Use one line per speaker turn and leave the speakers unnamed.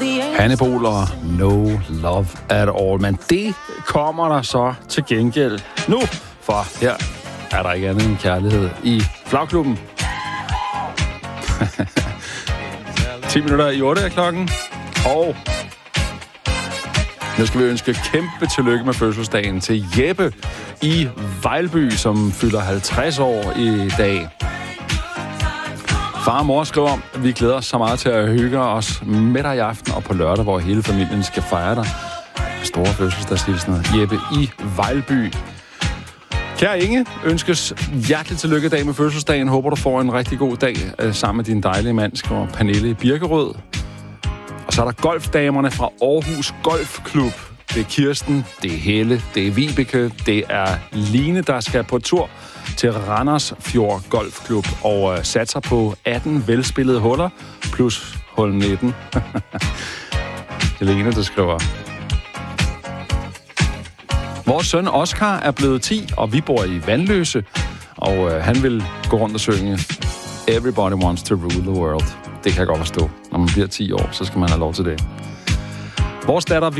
Hannibal og No Love at All. Men det kommer der så til gengæld nu, for her er der ikke andet end kærlighed i Flagklubben. 10 minutter i 8 er klokken, og nu skal vi ønske kæmpe tillykke med fødselsdagen til Jeppe i Vejlby, som fylder 50 år i dag. Far og mor skriver om, at vi glæder os så meget til at hygge os med dig i aften og på lørdag, hvor hele familien skal fejre dig. Store fødselsdagshilsner. Jeppe i Vejlby. Kære Inge, ønskes hjerteligt tillykke i dag med fødselsdagen. Håber, du får en rigtig god dag sammen med din dejlige mand, skriver Pernille i Birkerød. Og så er der golfdamerne fra Aarhus Golfklub. Det er Kirsten, det er Helle, det er Vibeke, det er Line, der skal på tur til Randers Fjord Golfklub og satser på 18 velspillede huller plus hul 19. Helene, der skriver: vores søn Oscar er blevet 10, og vi bor i Vandløse, og han vil gå rundt og synge Everybody Wants to Rule the World. Det kan jeg godt forstå. Når man bliver 10 år, så skal man have lov til det. Vores datter